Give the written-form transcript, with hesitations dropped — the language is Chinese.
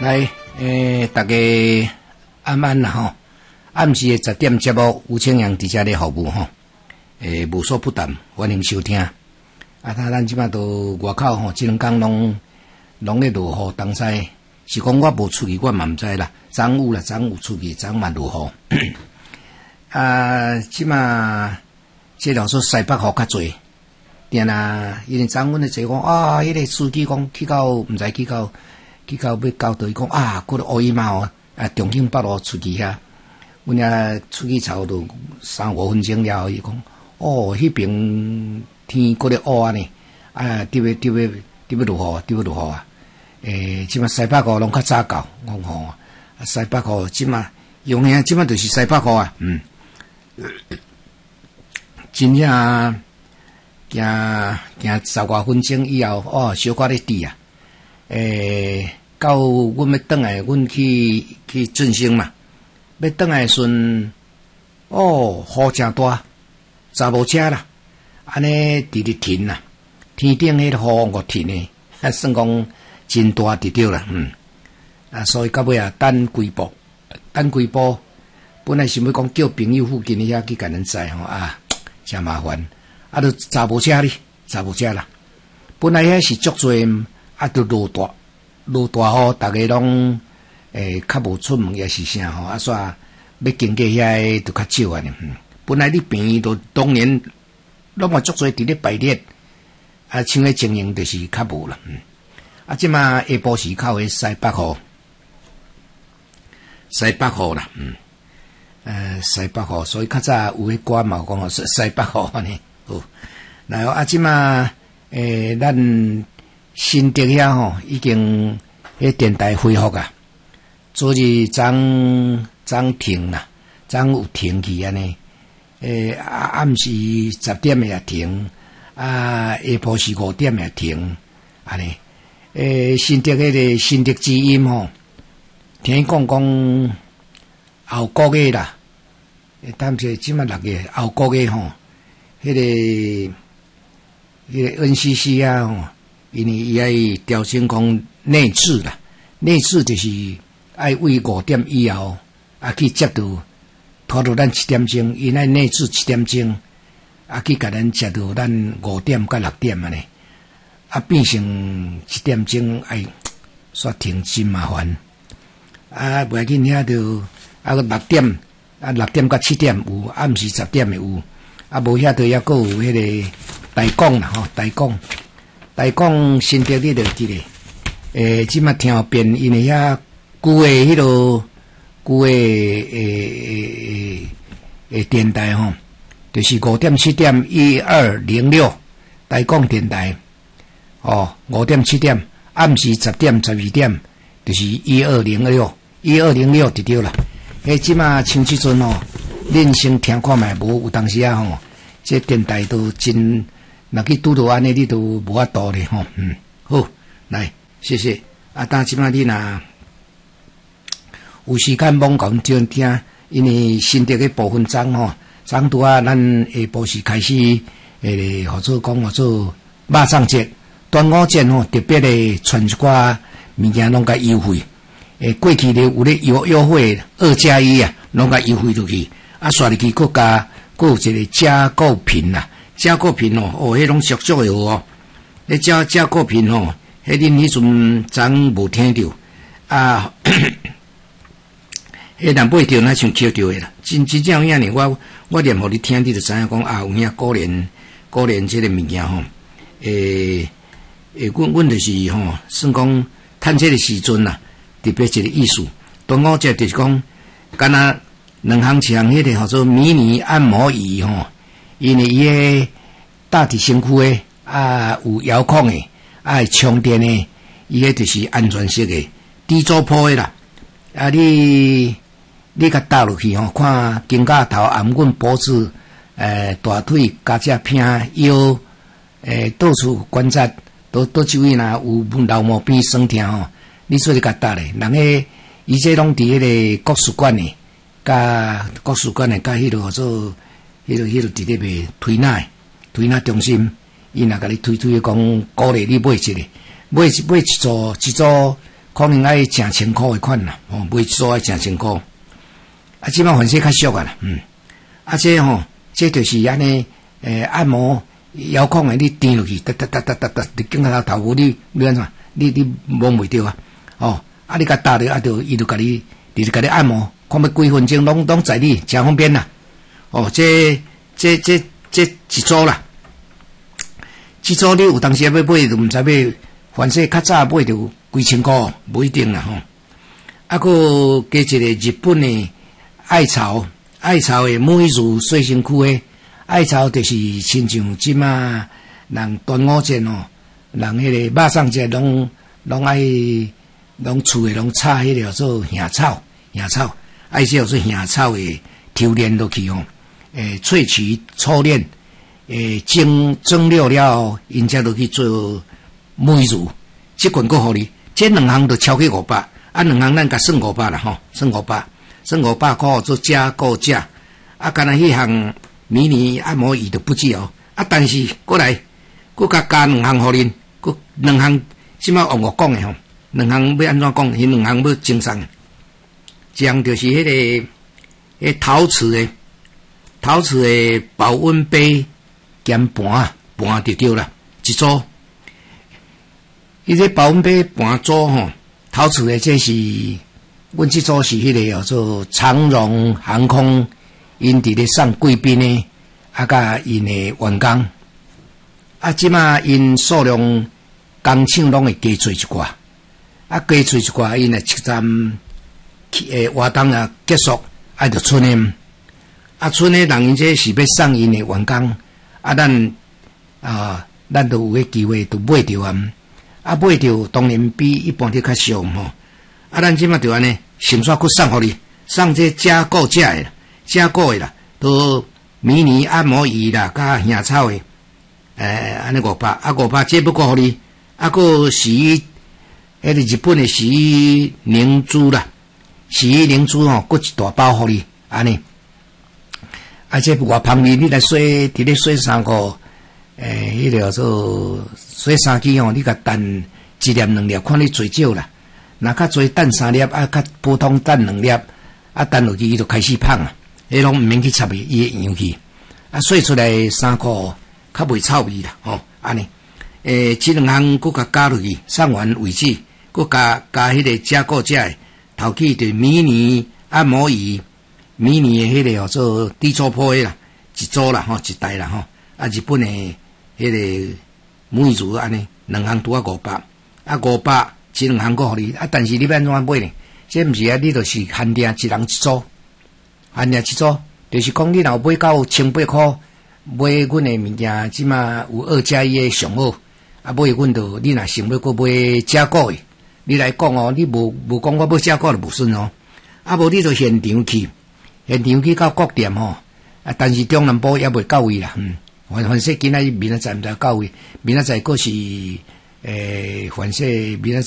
来，大家晚安啦吼！暗时的10点节目，吴清阳伫遮咧服务吼。无所不谈，欢迎收听。咱即摆都外口吼，即两天拢咧落雨，东西是讲我无出去，我嘛毋知啦。昨有啦，昨有出去，昨嘛落雨。即摆即条说西北雨较侪，定啦，因为昨阮咧坐讲迄个司机讲去到毋知去到要到倒，伊讲嗰个乌衣帽重庆北路出去遐，阮遐出去差不多3-5分钟了后，伊讲迄边天嗰个乌呢，伫要落雨，即摆西北雨拢较早到，我西北雨即摆用诶，即摆就是西北雨啊，真正行10多分钟以后，小可咧滴啊，到阮要转来，阮去振兴嘛，要转来时阵，雨真大，查无车啦，安尼直直停啦，天顶迄个雨我停诶，算讲真大直着啦，所以到尾等几步，本来想要讲叫朋友附近遐去甲人载吼真麻烦，都查无车啦，本来遐是足多，都落大雨，大家拢较无出门也是啥吼，煞要经过遐都较少安尼。本来你平都当然拢嘛足多伫咧排列，像迄情形就是较无啦。即马下晡时靠迄西北啦，西北雨，所以较早有迄歌嘛讲是西北雨安尼。然后即马咱新竹遐吼已经迄电台恢复啊，昨日昨停啦，昨有停去安尼。暗时10点也停，下晡时5点也停，安尼。新竹迄个新竹之音吼，听讲后个月啦，但是即马6月后个月吼，迄个 NCC 吼，因为伊爱调整讲内置啦，内置就是爱为5点以后去接到拖到咱7点钟，因爱内置7点钟去甲咱接到咱5点到6点安尼，变成7点钟煞停真麻烦，袂要紧遐就6点6点到7点有，暗时10点有，无遐就还佫有迄个台港啦吼，台港新竹你就记咧，即马听变，因为遐旧的迄落旧的电台吼，就是5点7点1206台港电台，5点7点，暗时10点12点就是1206就对啦。即马像即阵恁先听看觅，无有当时这电台都真，若去拄到安尼，你都无法度咧吼。好，来，谢谢。但即马你若有时间忙讲听听，因为新竹的部分章昨拄咱下晡时开始，或做肉粽节、端午节特别咧传一寡物件拢甲优惠。过去咧有咧优惠2+1啊，拢甲优惠落去，刷入去佫有一个加购品啦，加购品迄拢俗俗的咧加购品迄恁迄阵昨无听到迄若买着那像捡着的啦，真正有影呢，我念互你听，你就知影讲有影果然这个物件阮就是算讲趁这个时阵啦。特别一个意思，端午节就是讲，敢若2项迄个叫做迷你按摩椅因为伊个搭伫身躯的有遥控的会充电的，伊个就是安全式的低座坡的啦。你甲搭落去看肩胛头、颔棍、脖子、大腿、加只偏腰，到处关节都周围若有老毛病酸痛你做咧甲搭咧，人伊这拢伫迄个国术馆诶，甲迄落做迄落伫咧卖推拿中心，伊若甲你推讲鼓励你买一个，买一组可能要成千块的款啦，买一组要成千块。啊，即摆反正较俗啊啦，这这就是安尼，按摩遥控的，你点落去，哒哒哒哒哒哒，你镜头头部你安怎？你摸袂着啊？你甲打着，伊就甲你按摩，看要几分钟，拢在你，真方便啦。这一组啦，一组你有当时要买就毋知要，反正较早买着几千块，不一定啦佫加一个日本的艾草的每日洗身躯的艾草，就是亲像即马人端午节人迄个肉粽节拢厝诶拢插迄个做香草，这叫做香草的抽炼落去萃取初炼，蒸馏了，因才落去做每日，即款佫互你，这两项都超过500，两项咱甲算500啦算500块做加购价，干那迄项迷你按摩椅都不止但是过来，佫加两项互恁，佫两项即摆往我讲诶两项要安怎讲？迄两项要精送，一项就是迄个陶瓷的保温杯兼盘就对啦，一组。伊这保温杯盘组陶瓷的，这是阮这组是迄个叫做长荣航空因伫咧送贵宾的，甲因的员工，即马因数量工厂拢会加做一寡，加做一寡，因的车站活动结束，就剩的。剩的人因这是要送因的员工，咱都有迄机会都买着买着当然比一般的较俗咱即马就安尼，先煞去送互你，送这加购价的啦，都迷你按摩椅啦，甲香草的，安尼500这不过互你，佫洗衣，迄个日本的洗衣凝珠啦，洗衣凝珠佫一大包互你，安尼。这外旁边你来洗，伫咧洗衫裤，迄个叫做洗衫机你甲等1粒2粒，看你最少啦。若较侪等3粒，较普通等2粒，等落去伊就开始芳啊。迄拢毋免去插伊的样去，洗出来衫裤较袂臭味啦，安尼。这两项佫甲加落去，送完为止，佫加迄个加购价的，头起就迷你按摩椅。迷你的迄个叫做低粗坡的啦，一组啦一台啦日本的迄个每日安尼，两项拄500这两项佫互你，但是你要安怎买呢？这毋是你就是限定一人一组，就是讲你若买到1800块，买阮的物件，即马有2+1的上好，买阮就你若想要佫买加购的，你来讲你无讲我要加购就无顺无你就现场去到各店但是中南部也未到位啦，反正今仔日明仔载毋知到位，明仔载佫是反正明仔